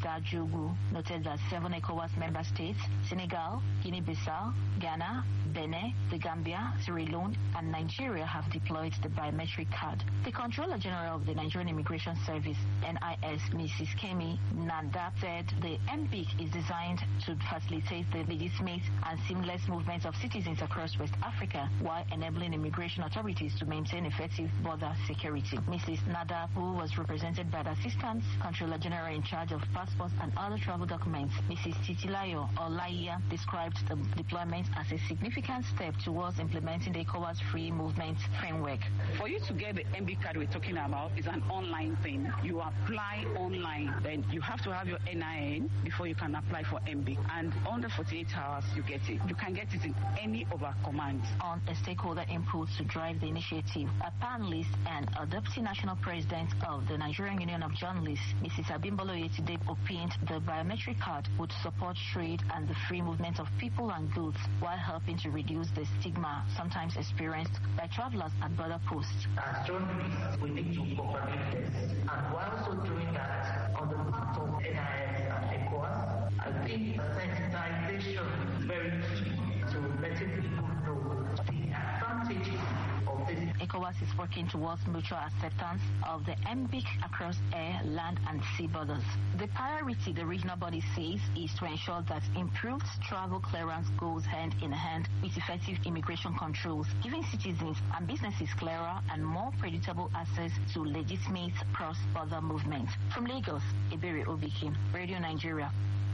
Mr. Ajogu noted that 7 ECOWAS member states, Senegal, Guinea-Bissau, Ghana, Benin, the Gambia, Sierra Leone, and Nigeria have deployed the biometric card. The Controller General of the Nigerian Immigration Service, NIS, Mrs. Kemi Nada, said the MBIC is designed to facilitate the legitimate and seamless movement of citizens across West Africa while enabling immigration authorities to maintain effective border security. Mrs. Nada, who was represented by the Assistant Controller General in charge of passports and other travel documents, Mrs. Titilayo Olaiya, described the deployment as a significant step towards implementing the ECOWAS free movement framework. For you to get the MB card we're talking about is an online thing. You apply online, then you have to have your NIN before you can apply for MB. And under 48 hours, you get it. You can get it in any of our commands. On a stakeholder input to drive the initiative, a panelist and a deputy national president of the Nigerian Union of Journalists, Mrs. Abimbolo Yetide, opined the biometric card would support trade and the free movement of people and goods while helping to reduce the stigma sometimes experienced by travelers at border posts. As journalists, we need to propagate this, and we're also doing that on the part of NIS and ECOWAS. I think sensitization is very key to letting people know the advantages of this. ECOWAS is working towards mutual acceptance of the MBIC across air, land, and sea borders. The priority, the regional body says, is to ensure that improved travel clearance goes hand in hand with effective immigration controls, giving citizens and businesses clearer and more predictable access to legitimate cross-border movement. From Lagos, Ebere Obiki, Radio Nigeria.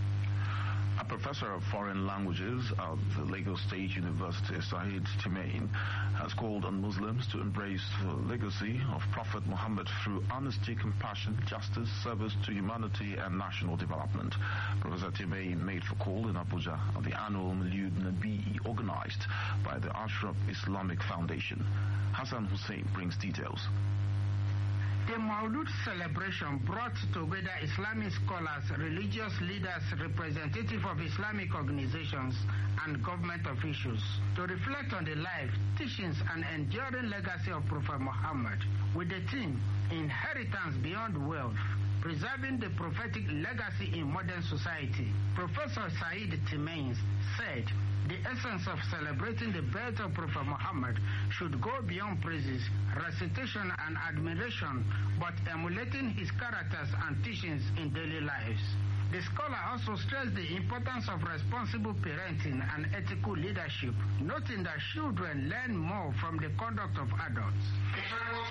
A professor of foreign languages at the Lagos State University, Said Timain, has called on Muslims to embrace the legacy of Prophet Muhammad through honesty, compassion, justice, service to humanity, and national development. Professor Timain made the call in Abuja at the annual Maulud Nabi organized by the Ashraf Islamic Foundation. Hassan Hussein brings details. The Maulud celebration brought together Islamic scholars, religious leaders, representatives of Islamic organizations, and government officials to reflect on the life, teachings, and enduring legacy of Prophet Muhammad with the theme, Inheritance Beyond Wealth, Preserving the Prophetic Legacy in Modern Society. Professor Said Timain said, the essence of celebrating the birth of Prophet Muhammad should go beyond praises, recitation, and admiration, but emulating his characters and teachings in daily lives. The scholar also stressed the importance of responsible parenting and ethical leadership, noting that children learn more from the conduct of adults.